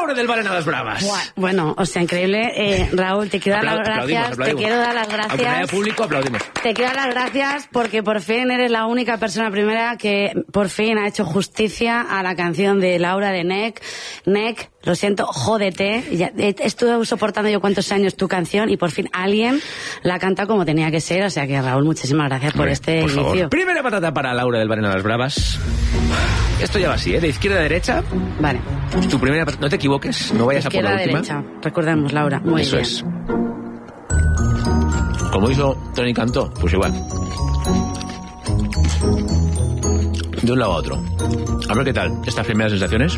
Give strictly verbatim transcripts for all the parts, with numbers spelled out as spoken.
Laura del Val en Las Bravas. Bueno, o sea, increíble. Eh, Raúl, te quiero dar Aplau- las gracias. aplaudimos, aplaudimos. Te quiero dar las Aunque no haya gracias. público, aplaudimos. Te quiero dar las gracias porque por fin eres la única persona primera que por fin ha hecho justicia a la canción de Laura de Nek. Nek, lo siento, jódete. Ya, eh, estuve soportando yo cuántos años tu canción y por fin alguien la canta como tenía que ser. O sea que, Raúl, muchísimas gracias por Hombre, este por favor. inicio. Primera patata para Laura del Val en Las Bravas. Esto ya va así, ¿eh? De izquierda a derecha. Vale. Tu primera patata. No te equivoques, no vayas a por Izquierda la a última. derecha. Recordemos, Laura. Muy Eso bien. es. Como hizo Tony Cantó, pues igual. De un lado a otro. A ver qué tal, estas primeras sensaciones.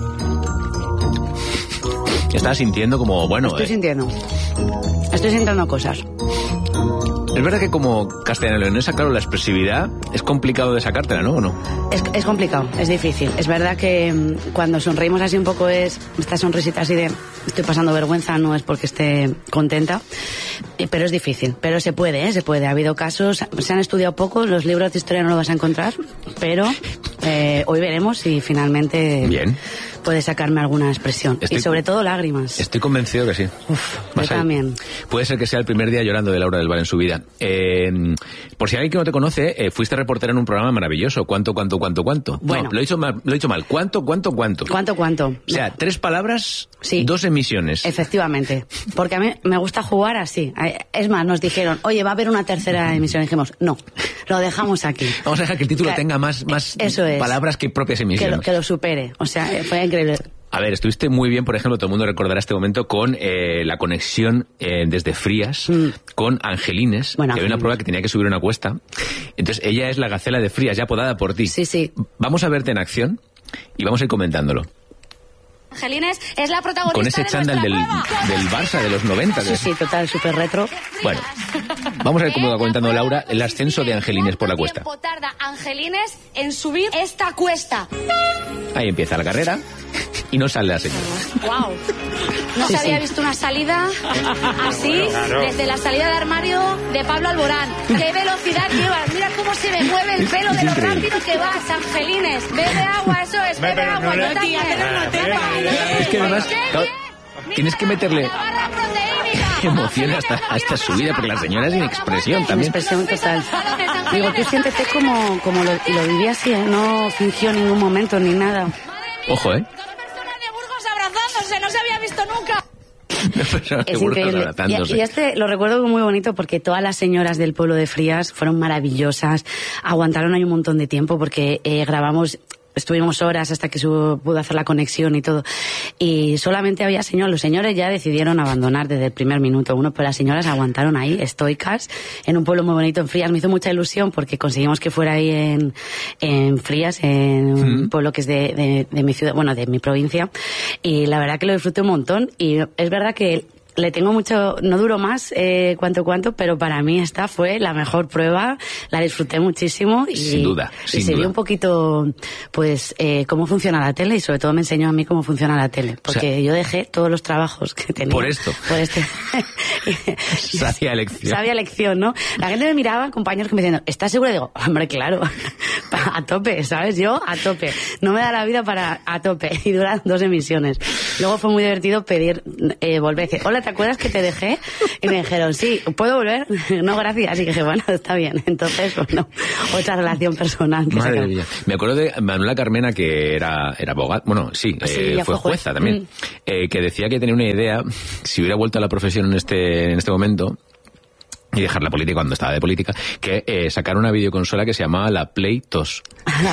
Estás sintiendo como, bueno... Estoy eh, sintiendo. Estoy sintiendo cosas. Es verdad que como castellano-leonesa, claro, la expresividad es complicado de sacártela, ¿no? ¿O no? Es, es complicado, es difícil. Es verdad que mm, cuando sonreímos así un poco es esta sonrisita así de estoy pasando vergüenza, no es porque esté contenta, eh, pero es difícil. Pero se puede, ¿eh? Se puede. Ha habido casos, se han estudiado poco, los libros de historia no lo vas a encontrar, pero eh, hoy veremos si finalmente Bien. puede sacarme alguna expresión. Estoy- y sobre todo lágrimas. Estoy convencido que sí. Uf, yo Vas ahí. también. Puede ser que sea el primer día llorando de Laura del Val en su vida. Eh, por si alguien que no te conoce, eh, fuiste reportera en un programa maravilloso. ¿Cuánto, cuánto, cuánto, cuánto? Bueno. No, lo he dicho mal. Lo he dicho mal. ¿Cuánto, cuánto, cuánto? ¿Cuánto, cuánto? O sea, tres palabras, Sí. dos emisiones. Efectivamente, porque a mí me gusta jugar así. Es más, nos dijeron, oye, va a haber una tercera emisión. Y dijimos, no, lo dejamos aquí. Vamos a dejar que el título Que- tenga más, más Eso es. palabras que propias Que emisiones. lo, que lo supere. O sea, eh, fue increíble. A ver, estuviste muy bien, por ejemplo, todo el mundo recordará este momento con eh, la conexión eh, desde Frías Mm. con Angelines, Bueno, que había una Angelines. prueba que tenía que subir una cuesta. Entonces, ella es la gacela de Frías, ya apodada por ti. Sí, sí. Vamos a verte en acción y vamos a ir comentándolo. Angelines es la protagonista Con ese de chándal nuestra del, prueba. del Barça de los noventa. Sí, sí, total, súper retro. Bueno, vamos a ver cómo va comentando Laura el ascenso de Angelines por la cuesta. ¿Cuánto tiempo tarda Angelines en subir esta cuesta? Ahí empieza la carrera y no sale la señora. ¡Wow! No Sí, se había sí. visto una salida así desde la salida de armario de Pablo Alborán. ¡Qué velocidad llevas! Mira cómo se me mueve el pelo de lo increíble. rápido que vas, Angelines. Bebe agua, eso es, bebe agua. Yo también. Es que además, claro, tienes que meterle emoción hasta, hasta su vida, porque la señora es sin expresión Una también. expresión total. Digo, tú siéntete como, como lo, lo viví así, ¿eh? No fingió en ningún momento ni nada. Ojo, ¿eh? Dos personas de Burgos abrazándose, no se había visto nunca. Es Burgos increíble. abrazándose. Y, y este lo recuerdo muy bonito porque todas las señoras del pueblo de Frías fueron maravillosas. Aguantaron ahí un montón de tiempo porque eh, grabamos... Estuvimos horas hasta que su, pudo hacer la conexión y todo. Y solamente había señores. Los señores ya decidieron abandonar desde el primer minuto uno, pero las señoras aguantaron ahí, estoicas, en un pueblo muy bonito, en Frías. Me hizo mucha ilusión porque conseguimos que fuera ahí en, en Frías, en un Mm. pueblo que es de, de, de mi ciudad, bueno, de mi provincia. Y la verdad que lo disfruté un montón. Y es verdad que le tengo mucho, no duró más, eh, cuanto cuanto, pero para mí esta fue la mejor prueba, la disfruté muchísimo y, Sin duda, y sin se duda. vio un poquito, pues, eh, cómo funciona la tele y sobre todo me enseñó a mí cómo funciona la tele, porque O sea, yo dejé todos los trabajos que tenía. por esto. Por este. Sabia elección. Sabia elección, ¿no? La gente me miraba, compañeros que me decían, ¿estás segura? Y digo, hombre, claro, a tope, ¿sabes? Yo a tope. No me da la vida para a tope. Y duran dos emisiones. Luego fue muy divertido pedir, eh, volver. Decir, hola, ¿te acuerdas que te dejé? Y me dijeron, sí, ¿puedo volver? No, gracias. Y dije, bueno, está bien. Entonces, bueno, otra relación personal. Que se Madre creó. mía. Me acuerdo de Manuela Carmena, que era, era abogada, bueno, sí, Sí, eh, ella fue fue jueza juez. también, Mm. eh, que decía que tenía una idea, si hubiera vuelto a la profesión en este, en este momento, y dejar la política cuando estaba de política, que eh, sacar una videoconsola que se llamaba la Play dos.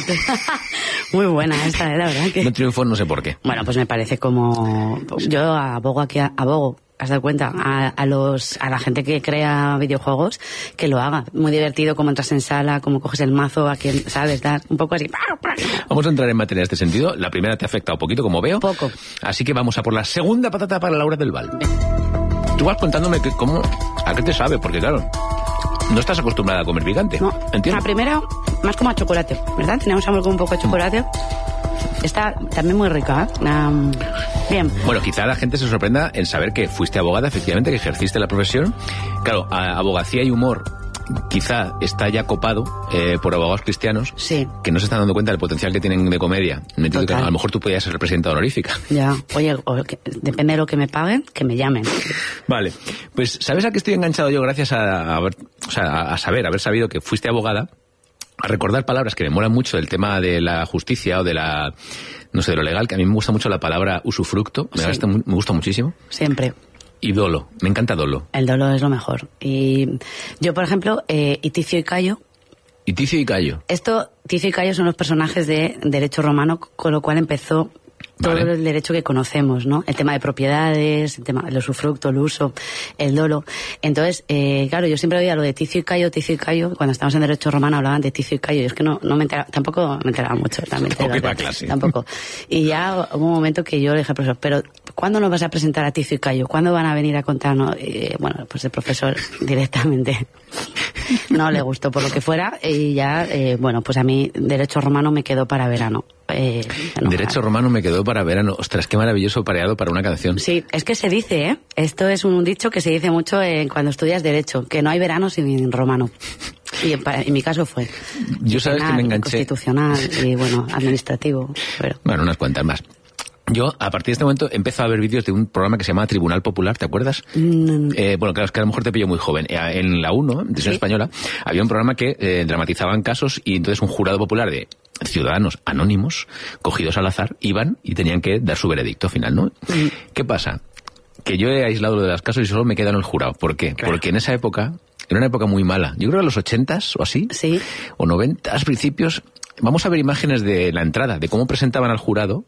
Muy buena esta, eh, la verdad que... No triunfó, no sé por qué. Bueno, pues me parece como... Yo abogo aquí, a- abogo, has dado cuenta, a, a los a la gente que crea videojuegos, que lo haga. Muy divertido, como entras en sala, como coges el mazo, a quien, ¿sabes? Dar un poco así... Vamos a entrar en materia en este sentido. La primera te afecta un poquito, como veo. Poco. Así que vamos a por la segunda patata para Laura del Val. Tú vas contándome que, cómo, a qué te sabe, porque claro, no estás acostumbrada a comer picante. No, ¿Entiendes? la primera, más como a chocolate, ¿verdad? Tenemos algo con un poco de chocolate. Está también muy rica, ¿eh? Um, bien. Bueno, quizá la gente se sorprenda en saber que fuiste abogada, efectivamente, que ejerciste la profesión. Claro, a- abogacía y humor quizá está ya copado eh, por abogados cristianos sí. que no se están dando cuenta del potencial que tienen de comedia. Me entiendo que a lo mejor tú podías ser presidenta honorífica. Ya, oye, o que, depende de lo que me paguen, que me llamen. Vale, pues ¿sabes a qué estoy enganchado yo gracias a, a, ver, o sea, a saber, haber sabido que fuiste abogada? A recordar palabras que me molan mucho del tema de la justicia o de la, no sé, de lo legal, que a mí me gusta mucho la palabra usufructo, me, sí. gusta, me gusta muchísimo. Siempre. Y dolo, me encanta dolo. El dolo es lo mejor. Y yo, por ejemplo, eh, y Ticio y Cayo. ¿Y Ticio y Cayo? Esto, Ticio y Cayo son los personajes de derecho romano, con lo cual empezó todo vale. el derecho que conocemos, ¿no? El tema de propiedades, el tema del usufructo, el uso, el dolo. Entonces, eh, claro, yo siempre oía lo de Ticio y Cayo, Ticio y Cayo. Cuando estábamos en derecho romano hablaban de Ticio y Cayo. Yo es que no, no me enteraba, tampoco me enteraba mucho. También tampoco, clase. tampoco. Y ya hubo un momento que yo le dije al profesor, pero ¿cuándo nos vas a presentar a Ticio y Cayo? ¿Cuándo van a venir a contarnos? Y, bueno, pues el profesor directamente no le gustó por lo que fuera y ya, eh, bueno, pues a mí derecho romano me quedó para verano. Eh, no, Derecho romano me quedó para verano. Ostras, qué maravilloso pareado para una canción. Sí, es que se dice, ¿eh? Esto es un dicho que se dice mucho eh, cuando estudias Derecho, que no hay verano sin romano. Y en, en mi caso fue. Yo sabes penal, que me enganché. Constitucional y, bueno, administrativo. Pero... Bueno, unas cuantas más. Yo, a partir de este momento, empecé a ver vídeos de un programa que se llama Tribunal Popular, ¿te acuerdas? Mm. Eh, bueno, claro, es que a lo mejor te pillo muy joven. En la uno, en Televisión ¿Sí? Española, había un programa que eh, dramatizaban casos y entonces un jurado popular de ciudadanos anónimos, cogidos al azar, iban y tenían que dar su veredicto final, ¿no? Mm. ¿Qué pasa? Que yo he aislado lo de los casos y solo me queda en el jurado. ¿Por qué? Claro. Porque en esa época, era una época muy mala. Yo creo que en los ochentas o así, ¿sí? o noventas, principios... Vamos a ver imágenes de la entrada, de cómo presentaban al jurado,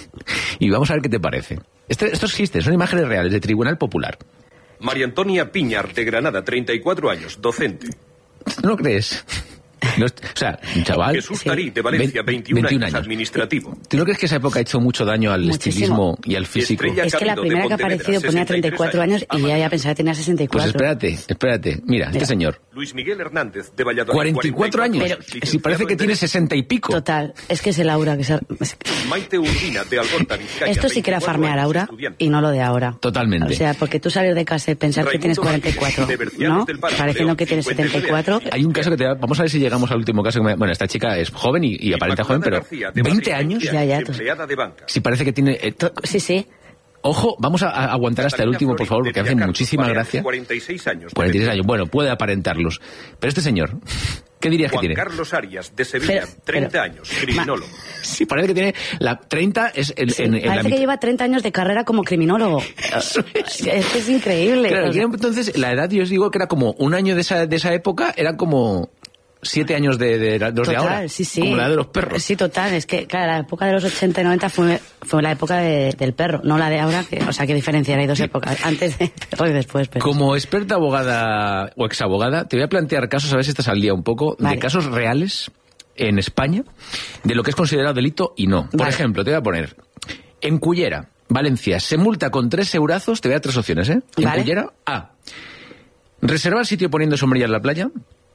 y vamos a ver qué te parece. Este, esto existe, son imágenes reales de Tribunal Popular. María Antonia Piñar, de Granada, treinta y cuatro años, docente. ¿No lo crees? No, o sea, un chaval... Jesús Tarí, de Valencia, veintiún años, administrativo. ¿Tú no crees que esa época ha hecho mucho daño al Muchísimo. estilismo y al físico? Estrella es que la primera que ha aparecido ponía treinta y cuatro años y ya había pensado que tenía sesenta y cuatro. Pues espérate, espérate. Mira, Mira. este señor... Luis Miguel Hernández, de Valladolid. cuarenta y cuatro años. Pero, si parece que tiene sesenta y pico. Total, es que es el aura que se... Maite Urbina, de Algorta, Vizcaya. Esto sí que era farmear aura estudiante. y no lo de ahora. Totalmente. O sea, porque tú salir de casa y pensar Raimundo que tienes cuarenta y cuatro, ¿no? Pareciendo que tienes setenta y cuatro. Hay un caso que te va... Vamos a ver si llegamos al último caso que me... Bueno, esta chica es joven y, y aparenta joven, pero ¿veinte años? Ya, ya. Si parece que tiene... Eh, sí, sí. Ojo, vamos a, a aguantar hasta el último, por favor, porque hacen muchísima gracia. cuarenta y seis años. cuarenta y seis años. Bueno, puede aparentarlos. Pero este señor, ¿qué dirías Juan que tiene? Carlos Arias, de Sevilla, Pero, treinta pero, años, criminólogo. Sí, parece que tiene... La treinta es en, Sí, en, en parece la que lleva treinta años de carrera como criminólogo. Eso es. Esto es increíble. Claro, O sea, entonces, la edad, yo os digo que era como un año de esa, de esa época, era como... Siete años de, de, de los total, de ahora, sí, sí. como la edad de los perros. Sí, total. Es que, claro, la época de los ochenta y noventa fue, fue la época de, del perro, no la de ahora. Que, o sea, qué diferencia, hay dos épocas, antes de perro y después perro. Como experta abogada o exabogada, te voy a plantear casos, a ver si estás al día un poco, Vale. de casos reales en España, de lo que es considerado delito y no. Por Vale. ejemplo, te voy a poner, en Cullera, Valencia, se multa con tres eurazos, te voy a dar tres opciones, ¿eh? En Vale. Cullera, A, reservar sitio poniendo sombrilla en la playa.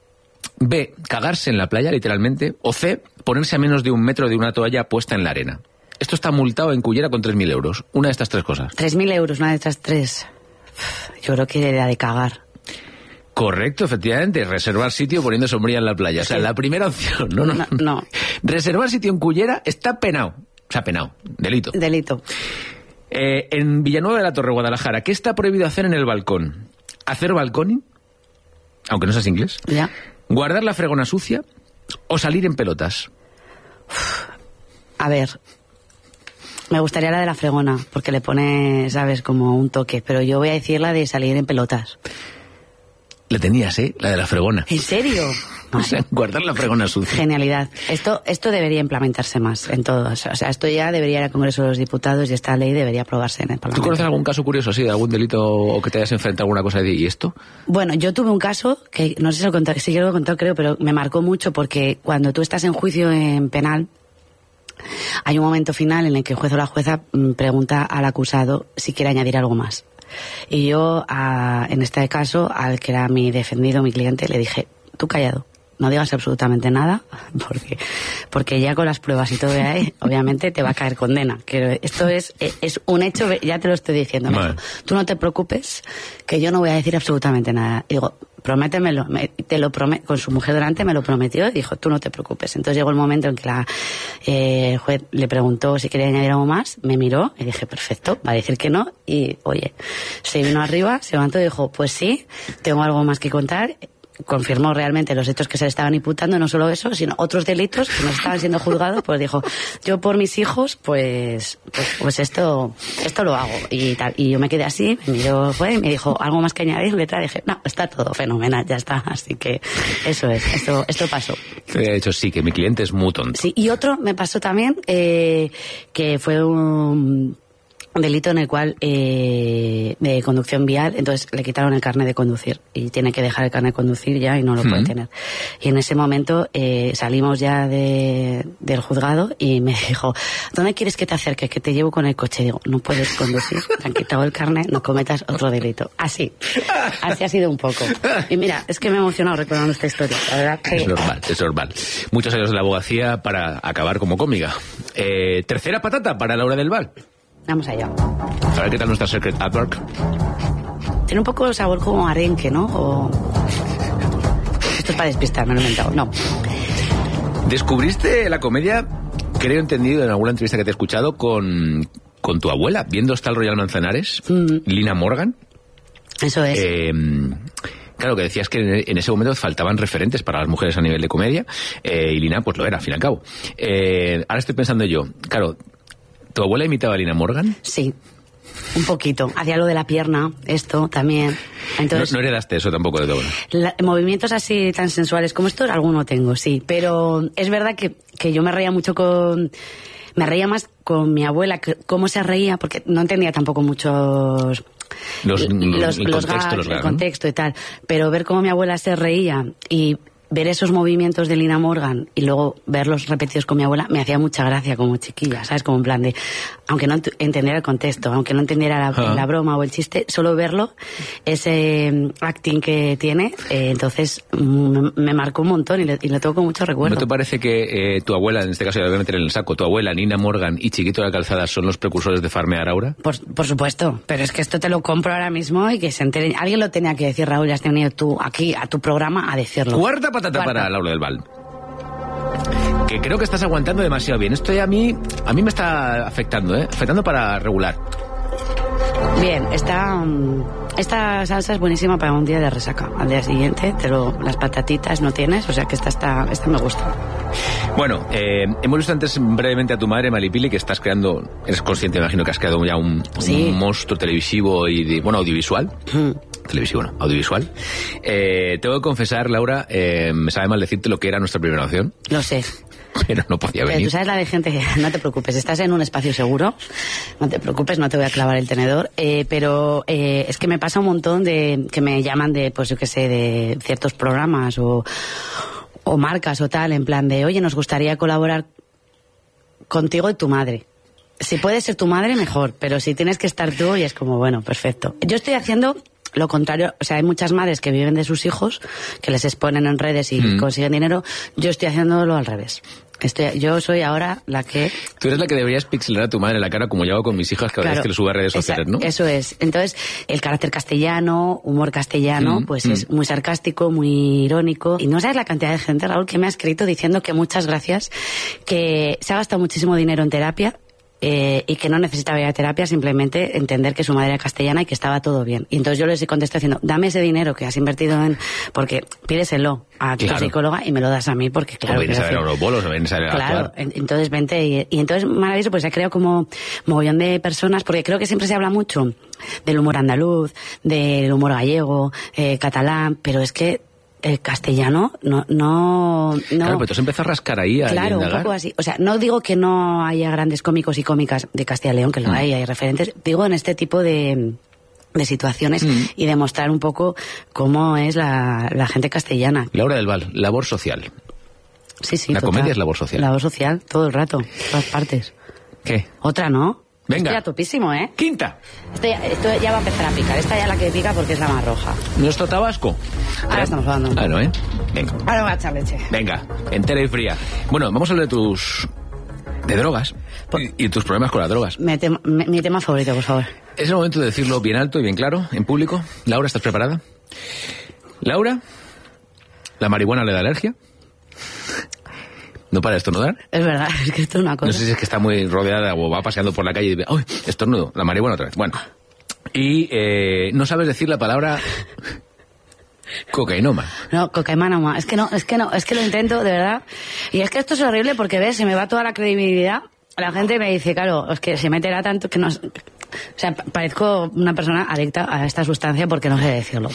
B, cagarse en la playa, literalmente. O C, ponerse a menos de un metro de una toalla puesta en la arena. Esto está multado en Cullera con tres mil euros. Una de estas tres cosas. Tres mil euros, una de estas tres. Yo creo que era de cagar. Correcto, efectivamente. Reservar sitio poniendo sombrilla en la playa. O sea, Sí. la primera opción. No, no. No, no. Reservar sitio en Cullera está penado. O sea, penado. Delito. Delito. Eh, en Villanueva de la Torre, Guadalajara, ¿qué está prohibido hacer en el balcón? ¿Hacer balconing? Aunque no seas inglés. Ya. ¿Guardar la fregona sucia o salir en pelotas? A ver, me gustaría la de la fregona, porque le pone, sabes, como un toque, pero yo voy a decir la de salir en pelotas. La tenías, ¿eh? La de la fregona. ¿En serio? O sea, guardar la fregona sucia. Genialidad. Esto, esto debería implementarse más en todos. O sea, esto ya debería ir al Congreso de los Diputados y esta ley debería aprobarse en el Parlamento. ¿Tú conoces algún caso curioso así, de algún delito o que te hayas enfrentado a alguna cosa de y esto? Bueno, yo tuve un caso que no sé si lo conté, sí que lo he contado, creo, pero me marcó mucho porque cuando tú estás en juicio en penal, hay un momento final en el que el juez o la jueza mm, pregunta al acusado si quiere añadir algo más. Y yo, a, en este caso, al que era mi defendido, mi cliente, le dije, tú callado. no digas absolutamente nada, porque porque ya con las pruebas y todo de ahí, obviamente te va a caer condena. Que esto es es un hecho, ya te lo estoy diciendo. Vale. Dijo, tú no te preocupes, que yo no voy a decir absolutamente nada. Y digo, prométemelo, me, te lo promet, con su mujer delante me lo prometió y dijo, tú no te preocupes. Entonces llegó el momento en que la eh, juez le preguntó si quería añadir algo más, me miró y dije, perfecto, va a decir que no. Y oye, se vino arriba, se levantó y dijo, pues sí, tengo algo más que contar. Confirmó realmente los hechos que se le estaban imputando, no solo eso, sino otros delitos que no estaban siendo juzgados. Pues dijo, yo por mis hijos, pues pues, pues esto esto lo hago y tal. Y yo me quedé así, me miró, fue y me dijo, ¿algo más que añadir, letra? Dije, no, está todo fenomenal, ya está. Así que eso es, esto esto pasó. De hecho, sí, que mi cliente es muy tonto. Sí, y otro me pasó también, eh, que fue un... un delito en el cual eh, de conducción vial, entonces le quitaron el carnet de conducir y tiene que dejar el carnet de conducir ya y no lo mm. puede tener. Y en ese momento eh, salimos ya de, del juzgado y me dijo, ¿dónde quieres que te acerque? Que te llevo con el coche. Digo, no puedes conducir, te han quitado el carnet, no cometas otro delito. Así, así ha sido un poco. Y mira, es que me he emocionado recordando esta historia. La verdad que... Es normal, es normal. Muchos años de la abogacía para acabar como cómica. Eh, tercera patata para Laura del Val. Vamos allá. A ver qué tal nuestra Secret Artwork. Tiene un poco de sabor como arenque, ¿no? O... Esto es para despistar, me lo he inventado. No. Descubriste la comedia, creo entendido en alguna entrevista que te he escuchado, con, con tu abuela, viendo hasta el Royal Manzanares, mm. Lina Morgan. Eso es. Eh, Claro, que decías que en ese momento faltaban referentes para las mujeres a nivel de comedia, eh, y Lina pues lo era, al fin y al cabo. Eh, ahora estoy pensando yo, claro, ¿tu abuela imitaba a Lina Morgan? Sí, un poquito. Hacía lo de la pierna, esto también. Entonces, no, no heredaste eso tampoco de tu abuela. La, movimientos así tan sensuales como estos, alguno tengo, sí. Pero es verdad que, que yo me reía mucho con... Me reía más con mi abuela, que, cómo se reía, porque no entendía tampoco muchos... Los, los, el, los contexto, gags, los gags, el contexto, ¿no? Y tal. Pero ver cómo mi abuela se reía y ver esos movimientos de Lina Morgan y luego verlos repetidos con mi abuela me hacía mucha gracia como chiquilla, ¿sabes? Como en plan de, aunque no entendiera el contexto, aunque no entendiera la, ah. la broma o el chiste, solo verlo, ese acting que tiene, eh, entonces me, me marcó un montón y, le, y lo tengo con mucho recuerdo. ¿No te parece que eh, tu abuela, en este caso ya la voy a meter en el saco, tu abuela, Lina Morgan y Chiquito de la Calzada son los precursores de farmear Aura? Por, por supuesto, pero es que esto te lo compro ahora mismo y que se entere. Alguien lo tenía que decir, Raúl, ya has tenido tú aquí a tu programa a decirlo. Cuarta patata Cuarta. para Laura del Val. Que creo que estás aguantando demasiado bien. Esto ya a mí, a mí me está afectando, ¿eh? Afectando para regular. Bien, esta, esta salsa es buenísima para un día de resaca. Al día siguiente, te lo, las patatitas no tienes, o sea que esta, esta, esta me gusta. Bueno, eh, hemos visto antes brevemente a tu madre, Malipili, que estás creando, eres consciente, me imagino que has creado ya un, sí. un monstruo televisivo y, de, bueno, audiovisual. Mm. Televisivo, no, audiovisual. Eh, tengo que confesar, Laura, eh, me sabe mal decirte lo que era nuestra primera opción. Lo sé. Pero no podía venir. Tú sabes la de gente que... No te preocupes, estás en un espacio seguro. No te preocupes, no te voy a clavar el tenedor. Eh, pero eh, es que me pasa un montón de... Que me llaman de, pues yo qué sé, de ciertos programas o, o marcas o tal, en plan de, oye, nos gustaría colaborar contigo y tu madre. Si puede ser tu madre, mejor. Pero si tienes que estar tú, y es como, bueno, perfecto. Yo estoy haciendo... Lo contrario, o sea, hay muchas madres que viven de sus hijos, que les exponen en redes y mm. consiguen dinero. Yo estoy haciéndolo al revés. Estoy, yo soy ahora la que... Tú eres la que deberías pixelar a tu madre la cara como yo hago con mis hijas cada claro, vez que le subo a redes sociales, ¿no? Eso es. Entonces, el carácter castellano, humor castellano, mm. pues mm. es muy sarcástico, muy irónico. Y no sabes la cantidad de gente, Raúl, que me ha escrito diciendo que muchas gracias, que se ha gastado muchísimo dinero en terapia, Eh, y que no necesitaba ir a terapia, simplemente entender que su madre era castellana y que estaba todo bien. Y entonces yo les contesté diciendo, dame ese dinero que has invertido en... Porque pídeselo a tu claro. psicóloga y me lo das a mí, porque claro... O vienes a ver a los bolos, o vienes a ver a Claro, actuar. Entonces vente y, y entonces maravilloso, pues se ha creado como mogollón de personas, porque creo que siempre se habla mucho del humor andaluz, del humor gallego, eh, catalán, pero es que el castellano no, no, no... Claro, pero tú empiezas a rascar ahí a Claro, indagar. un poco así. O sea, no digo que no haya grandes cómicos y cómicas de Castilla y León, que lo mm. hay, hay referentes. Digo en este tipo de, de situaciones mm. y demostrar un poco cómo es la, la gente castellana. Laura del Val, labor social. Sí, sí, La total. comedia es labor social. Labor social, todo el rato, todas partes. ¿Qué? Otra, ¿no? Venga. Estoy a topísimo, ¿eh? Quinta. Esto ya, esto ya va a empezar a picar. Esta ya la que pica porque es la más roja. Nuestro Tabasco. Ahora ¿Eh? estamos hablando. Claro, ¿eh? Venga. Ahora voy a echar leche. Venga, entera y fría. Bueno, vamos a hablar de tus... de drogas. Y, y tus problemas con las drogas. Mi tema, mi, mi tema favorito, por favor. Es el momento de decirlo bien alto y bien claro, en público. Laura, ¿estás preparada? Laura, ¿la marihuana le da alergia? ¿No para de estornudar? Es verdad, es que esto es una cosa. No sé si es que está muy rodeada o va paseando por la calle y ve, ¡ay, estornudo! La marihuana otra vez. Bueno. Y eh, no sabes decir la palabra cocainoma. No, cocainoma. Es que no, es que no, es que lo intento, de verdad. Y es que esto es horrible porque, ves, se me va toda la credibilidad. La gente me dice, claro, es que se meterá tanto que no... O sea, parezco una persona adicta a esta sustancia porque no sé decirlo.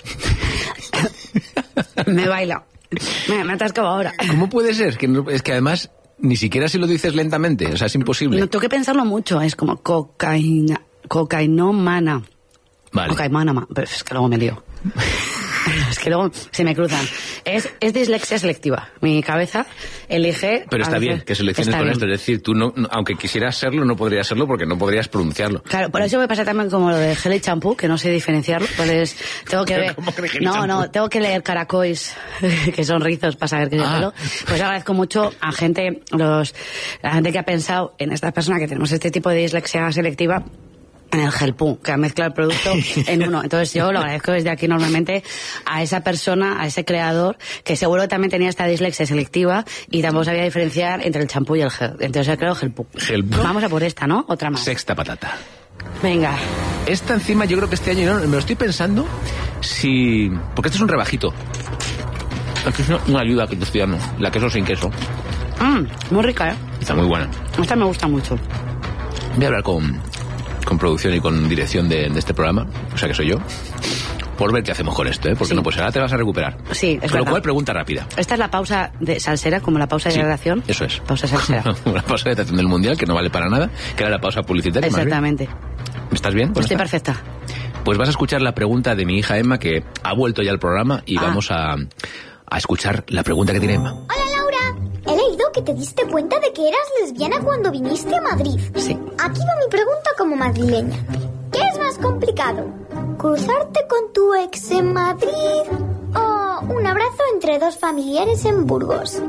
Me baila. Me, me atascado ahora. ¿Cómo puede ser? Que no, es que además ni siquiera si lo dices lentamente, o sea, es imposible. No tengo que pensarlo mucho, es como cocaína, cocainómana. Vale. Cocainómana, pero es que luego me lío. Es que luego se me cruzan. Es, es dislexia selectiva. Mi cabeza elige... Pero está bien que selecciones con esto. Es decir, tú, no, no, aunque quisieras serlo, no podrías serlo porque no podrías pronunciarlo. Claro, por eso me pasa también como lo de gel y champú, que no sé diferenciarlo. Pues tengo que ver... No, no, tengo que leer caracois, que son rizos, para saber qué es el ah. pelo. Pues agradezco mucho a gente, los, la gente que ha pensado en esta persona que tenemos este tipo de dislexia selectiva, en el gelpú, que ha mezclado el producto en uno. Entonces yo lo agradezco desde aquí enormemente a esa persona, a ese creador, que seguro que también tenía esta dislexia selectiva y tampoco sabía diferenciar entre el champú y el gel. Entonces yo creo gelpú. Gelpú. Vamos a por esta, ¿no? Otra más. Sexta patata. Venga. Esta encima yo creo que este año, no, me lo estoy pensando, si... Porque esto es un rebajito. Aquí es una, una ayuda que te estoy dando. La queso sin queso. Mmm, muy rica, ¿eh? Está muy buena. Esta me gusta mucho. Voy a hablar con... con producción y con dirección de, de este programa, o sea que soy yo, por ver qué hacemos con esto, ¿eh? Porque sí. No, pues ahora te vas a recuperar. Sí, es Con verdad. lo cual, pregunta rápida. Esta es la pausa de salsera, como la pausa de sí, hidratación. Eso es. Pausa salsera. Una pausa de hidratación del Mundial, que no vale para nada, que era la pausa publicitaria. Exactamente. ¿Estás bien? Estoy esta? perfecta. Pues vas a escuchar la pregunta de mi hija Emma, que ha vuelto ya al programa, y ah. vamos a, a escuchar la pregunta que tiene Emma. Hola, Laura. He leído que te diste cuenta de que eras lesbiana cuando viniste a Madrid. Sí. Aquí va mi pregunta como madrileña. ¿Qué es más complicado? ¿Cruzarte con tu ex en Madrid o un abrazo entre dos familiares en Burgos?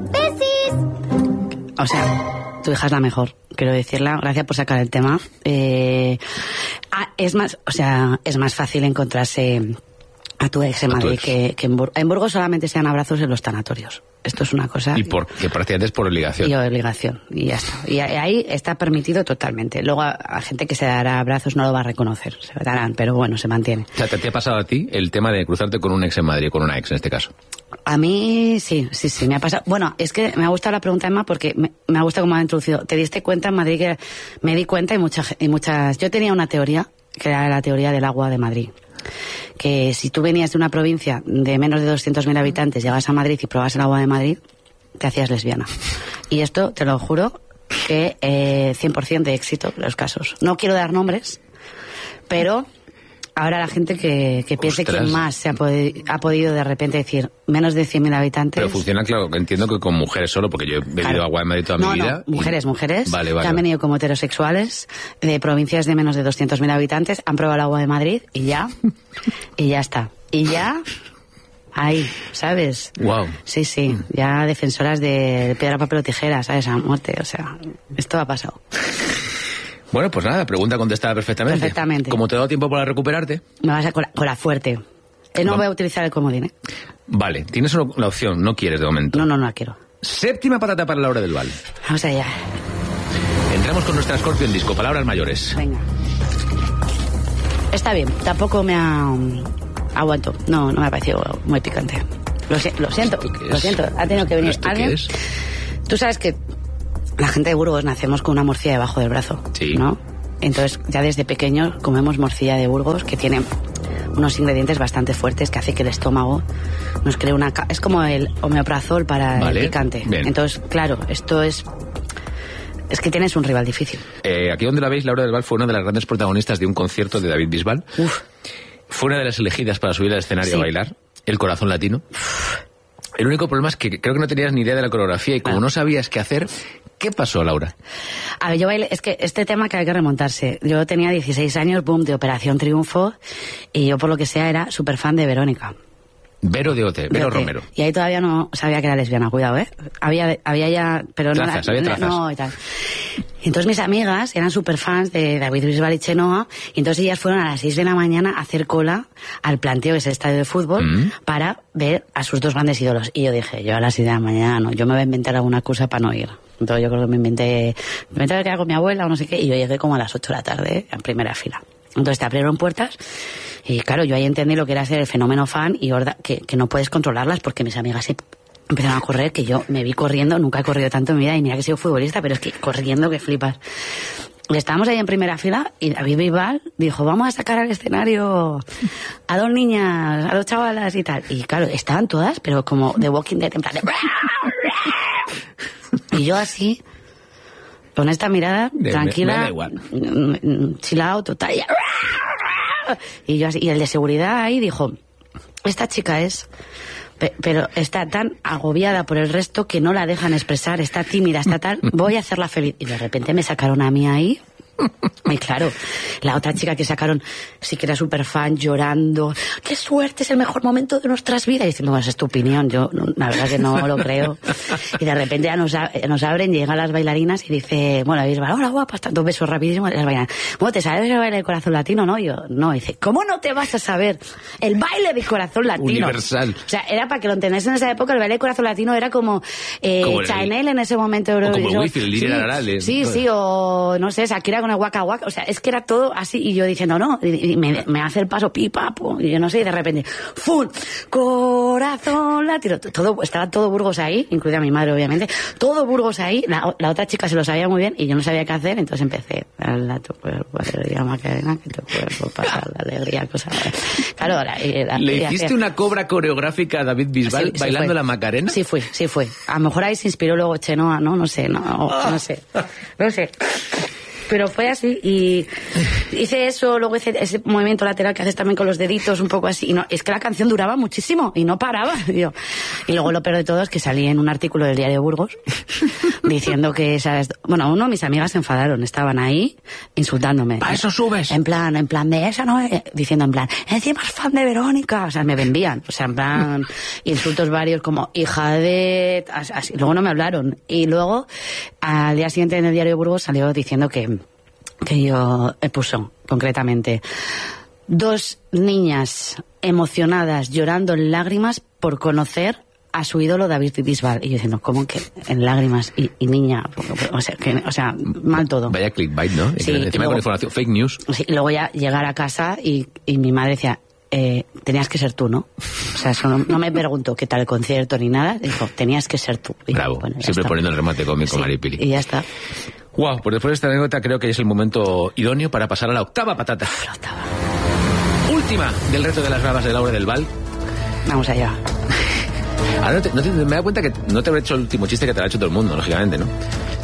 ¡Besis! O sea, tu hija es la mejor, quiero decirla. Gracias por sacar el tema. Eh, ah, es más, o sea, es más fácil encontrarse a tu ex en Madrid que, que en Burgos. En Burgos solamente se dan abrazos en los tanatorios. Esto es una cosa... Y por, que prácticamente es por obligación. Y obligación, y ya está. Y ahí está permitido totalmente. Luego a, a gente que se dará abrazos no lo va a reconocer, se darán, pero bueno, se mantiene. O sea, ¿te, te ha pasado a ti el tema de cruzarte con un ex en Madrid, con una ex en este caso? A mí sí, sí, sí, me ha pasado. Bueno, es que me ha gustado la pregunta, Emma, porque me, me ha gustado cómo ha introducido. ¿Te diste cuenta en Madrid que me di cuenta y, mucha, y muchas... Yo tenía una teoría, que era la teoría del agua de Madrid. Que si tú venías de una provincia de menos de doscientos mil habitantes, llegas a Madrid y probas el agua de Madrid, te hacías lesbiana. Y esto, te lo juro, que eh, cien por ciento de éxito en los casos. No quiero dar nombres, pero ahora la gente que, que piense Ostras. que más se ha, podi- ha podido de repente decir menos de cien mil habitantes... Pero funciona, claro, entiendo que con mujeres solo, porque yo he bebido Claro. agua de Madrid toda no, mi vida. No, mujeres, y... mujeres, vale, vale, que han vale. venido como heterosexuales de provincias de menos de doscientos mil habitantes, han probado el agua de Madrid y ya, y ya está. Y ya, ahí, ¿sabes? Wow. Sí, sí, ya defensoras de piedra, papel o tijera, ¿sabes? A muerte, o sea, esto ha pasado. Bueno, pues nada, pregunta contestada perfectamente. Perfectamente. Como te ha dado tiempo para recuperarte. Me vas a con la, con la fuerte. Eh, no Vamos. voy a utilizar el comodín, ¿eh? Vale, tienes solo la opción, no quieres de momento. No, no, no la quiero. Séptima patata para Laura del Val. Vamos allá. Entramos con nuestra Scorpion Disco, palabras mayores. Venga. Está bien, tampoco me ha... Aguanto. No, no me ha parecido muy picante. Lo, si- lo siento, ¿Esto qué lo es? siento. Ha tenido que venir ¿Esto qué alguien. es? Tú sabes que la gente de Burgos nacemos con una morcilla debajo del brazo, Sí. ¿no? Entonces, ya desde pequeños comemos morcilla de Burgos, que tiene unos ingredientes bastante fuertes que hace que el estómago nos cree una... ca- Es como el omeprazol para Vale, el picante. bien. Entonces, claro, esto es... Es que tienes un rival difícil. Eh, aquí donde la veis, Laura del Val fue una de las grandes protagonistas de un concierto de David Bisbal. Uf. Fue una de las elegidas para subir al escenario Sí. a bailar. El corazón latino. El único problema es que creo que no tenías ni idea de la coreografía y como no sabías qué hacer, ¿qué pasó, Laura? A ver, yo bailé, es que este tema que hay que remontarse. Yo tenía dieciséis años, boom, de Operación Triunfo, y yo por lo que sea era súper fan de Verónica. Vero de Ote, Vero Romero. Y ahí todavía no sabía que era lesbiana, cuidado, ¿eh? Había, había ya... pero trazas, no era, había trazas. No, y tal. Y entonces mis amigas eran súper fans de David Bisbal y Chenoa, y entonces ellas fueron a las seis de la mañana a hacer cola al Planteo, que es el estadio de fútbol, mm. para ver a sus dos grandes ídolos. Y yo dije, yo a las seis de la mañana no, yo me voy a inventar alguna cosa para no ir. Entonces yo creo que me inventé... Me inventé que era con mi abuela o no sé qué, y yo llegué como a las ocho de la tarde, en primera fila. Entonces te abrieron puertas y claro, yo ahí entendí lo que era ser el fenómeno fan y horda, que, que no puedes controlarlas porque mis amigas se empezaron a correr, que yo me vi corriendo, nunca he corrido tanto en mi vida y mira que he sido futbolista, pero es que corriendo que flipas. Y estábamos ahí en primera fila y David Bisbal dijo, vamos a sacar al escenario a dos niñas, a dos chavalas y tal. Y claro, estaban todas, pero como The Walking Dead, en plan de... Y yo así... con esta mirada de, tranquila, me, me da igual. Chilao, total. Y yo así, y el de seguridad ahí dijo, esta chica es, pero está tan agobiada por el resto que no la dejan expresar, está tímida, está tal, voy a hacerla feliz. Y de repente me sacaron a mí ahí. Y claro, la otra chica que sacaron sí que era súper fan, llorando, qué suerte, es el mejor momento de nuestras vidas, y diciendo, bueno, esa es tu opinión, yo la verdad que no lo creo. Y de repente ya nos, nos abren, llegan las bailarinas y dice, bueno, Bisbal, hola guapas, dos besos rapidísimos, las bailarinas, bueno, ¿te sabes el baile del corazón latino? No, y yo, no, y dice, ¿cómo no te vas a saber el baile del corazón latino? Universal. O sea, era para que lo entendáis en esa época, el baile del corazón latino era como, eh, como Chanel en ese momento. O como el wifi, el Lira Arale. Sí, sí, o no sé, Shakira con el Waka Waka, o sea, es que era todo así, y yo diciendo, no, y me, me hace el paso pipapo, y yo no sé, y de repente, ¡fum! Corazón latino, todo, estaba todo Burgos ahí, incluida mi madre, obviamente, todo Burgos ahí, la, la otra chica se lo sabía muy bien, y yo no sabía qué hacer, entonces empecé, a tu cuerpo, alegría, Macarena, que tu cuerpo pasa la alegría, cosa. Claro, la, la, ¿Le la, hiciste la, una cobra coreográfica a David Bisbal sí, bailando sí la Macarena? Sí fue, sí fue. A lo mejor ahí se inspiró luego Chenoa, ¿no? No sé, no, no, no sé, no sé. Pero fue así, y hice eso, luego hice ese movimiento lateral que haces también con los deditos, un poco así, y no, es que la canción duraba muchísimo, y no paraba, yo. Y luego lo peor de todo es que salí en un artículo del Diario de Burgos, diciendo que esas, bueno, uno, mis amigas se enfadaron, estaban ahí, insultándome. ¿Para eso subes? En plan, en plan, de esa no es, diciendo en plan, encima es fan de Verónica, o sea, me vendían, o sea, en plan, insultos varios como, hija de, así, luego no me hablaron, y luego, al día siguiente en el Diario de Burgos salió diciendo que que yo he puso concretamente dos niñas emocionadas llorando en lágrimas por conocer a su ídolo David Bisbal, y yo diciendo, ¿cómo que en lágrimas y, y niña? O sea, que, o sea, mal todo. Vaya clickbait, ¿no? Sí, encima con información, fake news. Sí, y luego ya llegar a casa y, y mi madre decía, eh, tenías que ser tú, ¿no? O sea, eso no, no me preguntó qué tal el concierto ni nada, dijo, tenías que ser tú. Y bravo, yo, bueno, siempre está. Poniendo el remate cómico, Sí, Maripili. y ya está. Wow, pues después de esta anécdota creo que es el momento idóneo para pasar a la octava patata. La octava. Última del reto de las bravas de Laura del Val. Vamos allá. Ahora no te, no te, me da cuenta que no te habré hecho el último chiste que te lo ha hecho todo el mundo, lógicamente, ¿no?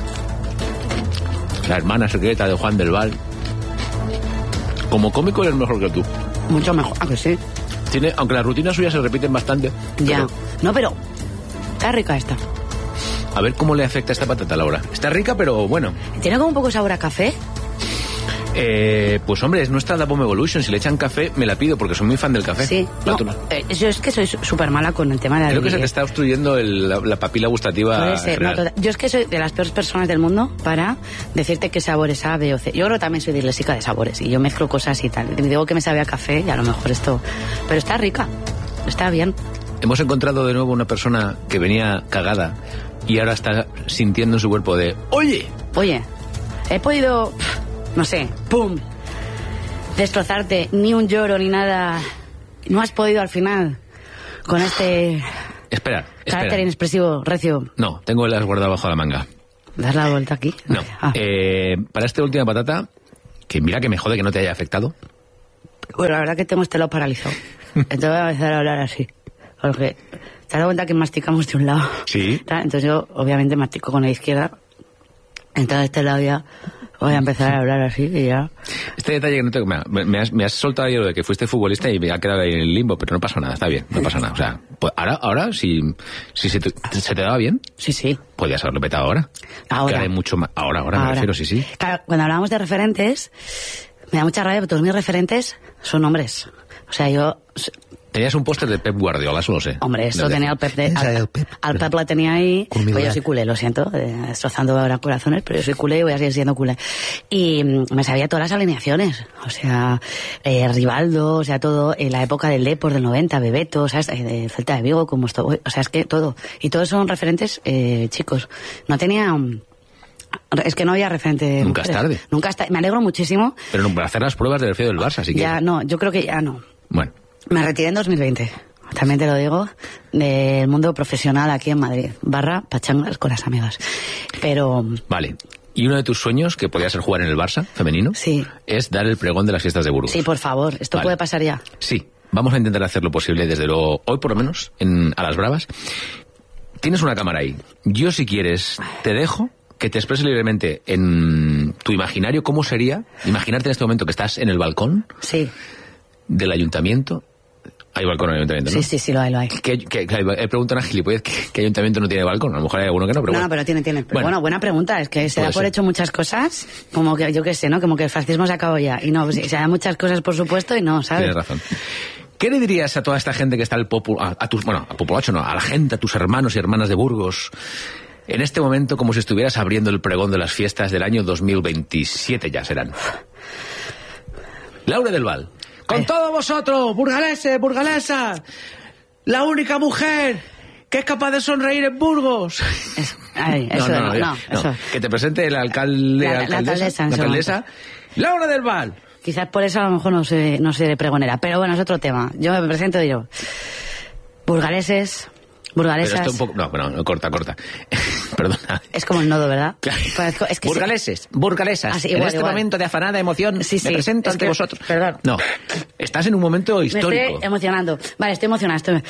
La hermana secreta de Juan del Val. Como cómico eres mejor que tú. Mucho mejor, ah, que sí. Tiene, aunque las rutinas suyas se repiten bastante. Ya. Pero, no, pero está rica esta. a ver cómo le afecta esta patata, Laura. Está rica, pero bueno. ¿Tiene como un poco sabor a café? Eh, pues hombre, es nuestra Dabome Evolution. Si le echan café, me la pido porque soy muy fan del café. Sí. No, no. eh, yo es que soy súper mala con el tema de la... Creo que se te está obstruyendo el, la, la papila gustativa. Puede ser, no, total. Yo es que soy de las peores personas del mundo para decirte qué sabores A, B o C. Yo creo que también soy disléxica de sabores y yo mezclo cosas y tal. Y digo que me sabe a café y a lo mejor esto... Pero está rica, está bien. Hemos encontrado de nuevo una persona que venía cagada y ahora está sintiendo en su cuerpo de... ¡Oye! Oye, he podido... No sé, ¡pum! Destrozarte, ni un lloro ni nada. No has podido al final con este espera, carácter espera. inexpresivo, recio. No, tengo el as guardado bajo la manga. ¿Das la vuelta aquí? No. Ah. Eh, para esta última patata, que mira que me jode que no te haya afectado. Bueno, la verdad que tengo este lado paralizado. Entonces voy a empezar a hablar así. Porque te has dado cuenta que masticamos de un lado. Sí. Entonces yo, obviamente, mastico con la izquierda. Entonces este lado ya... Voy a empezar a hablar así y ya. Este detalle que no te... Me, me, has, me has soltado ahí lo de que fuiste futbolista y me ha quedado ahí en el limbo, pero no pasa nada, está bien, no pasa nada. O sea, pues ahora, ahora si, si se, te, se te daba bien... Sí, sí. Podías haberlo petado ahora. Ahora. Que hay mucho más... Ahora, ahora, ahora, me refiero, sí, sí. Claro, cuando hablábamos de referentes, me da mucha rabia porque todos mis referentes son hombres. O sea, yo... Tenías un póster de Pep Guardiola, eso lo sé. Hombre, esto Desde... tenía al Pep, de, al, Pep, al Pep la tenía ahí. Pues yo soy culé, lo siento, eh, destrozando ahora corazones, pero yo soy culé y voy a seguir siendo culé. Y mm, me sabía todas las alineaciones, o sea, eh, Rivaldo, o sea, todo, en la época del Depor del noventa, Bebeto, ¿sabes? De Celta de Vigo, como esto, o sea, es que todo. Y todos son referentes, eh, chicos. No tenía... Es que no había referente. Nunca es tarde. Nunca es tarde. Me alegro muchísimo. Pero no, para hacer las pruebas del feo del Barça, así que... Ya, no, yo creo que ya no. Bueno. Me retiré en dos mil veinte, también te lo digo, del mundo profesional aquí en Madrid, barra pachangas con las amigas. Pero... Vale. ¿Y uno de tus sueños, que podía ser jugar en el Barça, femenino? Sí. Es dar el pregón de las fiestas de Burgos. Sí, por favor, esto vale. puede pasar ya. Sí, vamos a intentar hacer lo posible, desde luego, hoy por lo menos, en, a las bravas. Tienes una cámara ahí. Yo, si quieres, te dejo que te expreses libremente en tu imaginario cómo sería, imaginarte en este momento que estás en el balcón. Sí. Del ayuntamiento. Hay balcón en el ayuntamiento, ¿no? Sí, sí, sí, lo hay, lo hay. ¿Qué, qué, qué, he preguntado a una gilipollez ¿qué, qué ayuntamiento no tiene balcón? A lo mejor hay alguno que no, pero no, bueno. No, pero tiene, tiene. Pero bueno, bueno, buena pregunta. Es que se da por ser. hecho muchas cosas, como que, yo qué sé, ¿no? Como que el fascismo se acabó ya. Y no, pues, se da muchas cosas, por supuesto, y no, ¿sabes? Tienes razón. ¿Qué le dirías a toda esta gente que está al popu... A, a tus... Bueno, a populacho no, a la gente, a tus hermanos y hermanas de Burgos, en este momento como si estuvieras abriendo el pregón de las fiestas del año dos mil veintisiete ya serán? Laura del Val. Con todos vosotros, burgaleses, burgalesas, la única mujer que es capaz de sonreír en Burgos. Eso, ay, eso, no, no, no, no, no, eso. Que te presente el alcalde, la, alcaldesa, la alcaldesa, la alcaldesa Laura del Val. Quizás por eso a lo mejor no sé, no sé pregonera, pero bueno, es otro tema. Yo me presento yo. Burgaleses, burgalesas... Pero esto un poco... No, no, no, corta, corta. Perdona. Es como el nodo, ¿verdad? Claro. Es que burgaleses, sí. Burgalesas. Ah, sí, igual, en este igual. momento de afanada emoción, sí, sí, me presento es ante que, vosotros. Perdón. No, estás en un momento histórico. Me estoy emocionando. Vale, estoy emocionada. Estoy...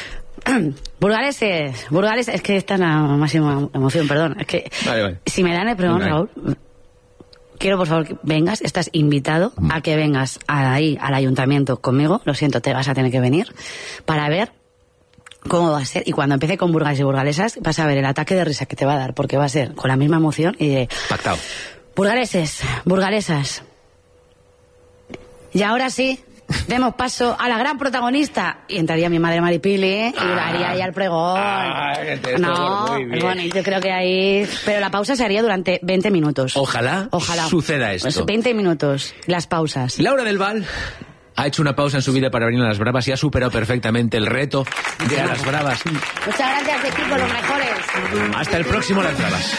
Burgaleses, burgaleses... Es que esta es la máxima emoción, perdón. Es que vale, vale. Si me dan el pregón, Raúl... Quiero, por favor, que vengas, estás invitado mm. a que vengas ahí al ayuntamiento conmigo, lo siento, te vas a tener que venir, para ver cómo va a ser. Y cuando empiece con burgales y burgalesas, vas a ver el ataque de risa que te va a dar, porque va a ser con la misma emoción y de... Pactado. Burgaleses, burgalesas. Y ahora sí, demos paso a la gran protagonista. Y entraría mi madre Maripili, ¿eh? Y ah, haría ahí al pregón. Ah, no, es bonito, yo creo que ahí... Pero la pausa se haría durante veinte minutos. Ojalá, Ojalá suceda esto. Pues veinte minutos, las pausas. Laura del Val ha hecho una pausa en su vida para venir a las bravas y ha superado perfectamente el reto de a las bravas. Muchas gracias, equipo, los mejores. Hasta el próximo Las Bravas.